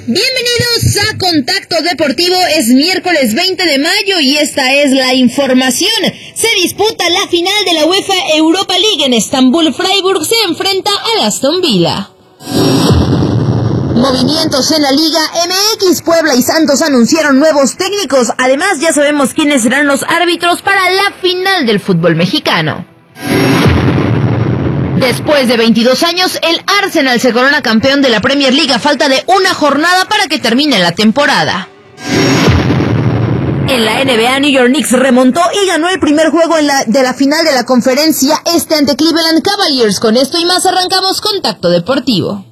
Bienvenidos a Contacto Deportivo, es miércoles 20 de mayo y esta es la información. Se disputa la final de la UEFA Europa League en Estambul. Freiburg se enfrenta al Aston Villa. Movimientos en la Liga MX, Puebla y Santos anunciaron nuevos técnicos. Además, ya sabemos quiénes serán los árbitros para la final del fútbol mexicano. Después de 22 años, el Arsenal se corona campeón de la Premier League a falta de una jornada para que termine la temporada. En la NBA, New York Knicks remontó y ganó el primer juego de la final de la conferencia ante Cleveland Cavaliers. Con esto y más arrancamos Contacto Deportivo.